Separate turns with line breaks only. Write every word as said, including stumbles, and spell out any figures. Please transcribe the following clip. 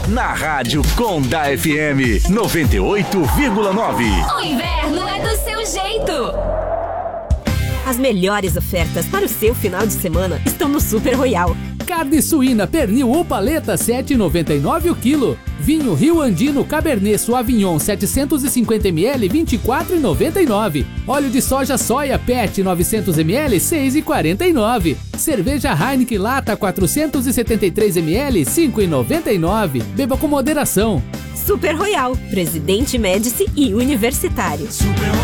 Na Rádio Conda F M noventa e oito vírgula nove.
O inverno é do seu jeito.
As melhores ofertas para o seu final de semana estão no Super Royal.
Carne suína pernil ou paleta sete reais e noventa e nove centavos o quilo. Vinho Rio Andino Cabernet Sauvignon setecentos e cinquenta mililitros vinte e quatro reais e noventa e nove centavos. Óleo de soja soia Pet novecentos mililitros seis reais e quarenta e nove centavos. Cerveja Heineken Lata quatrocentos e setenta e três mililitros cinco reais e noventa e nove centavos. Beba com moderação.
Super Royal, Presidente Médici e Universitário.
Super